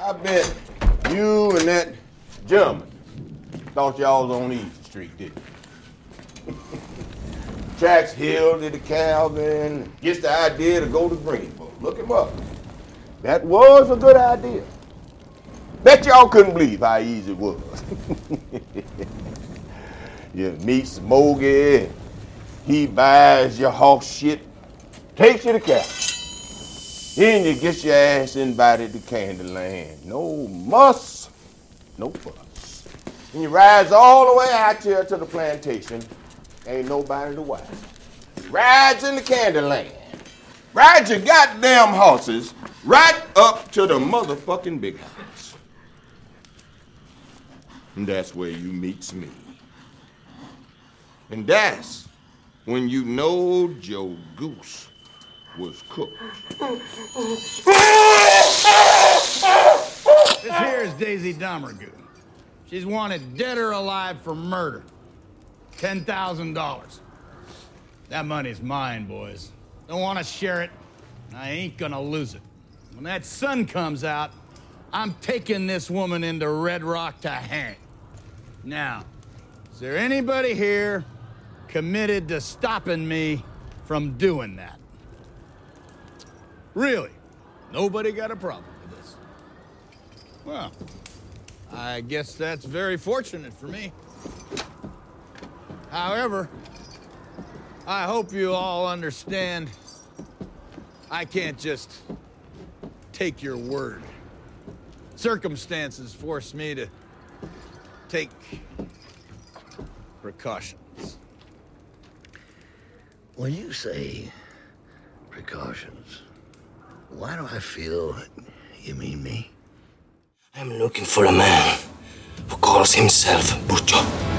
I bet you and that gentleman thought y'all was on East Street, didn't you? Tracks Hill to the Calvin, gets the idea to go to Greenville. Look him up. That was a good idea. Bet y'all couldn't believe how easy it was. You meet Smokey, he buys your horse shit, takes you to Calvin. Then you get your ass invited to Candyland. No muss, no fuss. And you rides all the way out here to the plantation. Ain't nobody to watch. Rides in the Candyland. Rides your goddamn horses right up to the motherfucking big house. And that's where you meets me. And that's when you know Joe Goose was cooked. This here is Daisy Domergue. She's wanted dead or alive for murder. $10,000. That money's mine, boys. Don't want to share it. I ain't gonna lose it. When that sun comes out, I'm taking this woman into Red Rock to hang. Now, is there anybody here committed to stopping me from doing that? Really? Nobody got a problem with this? Well, I guess that's very fortunate for me. However, I hope you all understand I can't just take your word. Circumstances force me to take precautions. When you say precautions, why do I feel you mean me? I'm looking for a man who calls himself Burcho.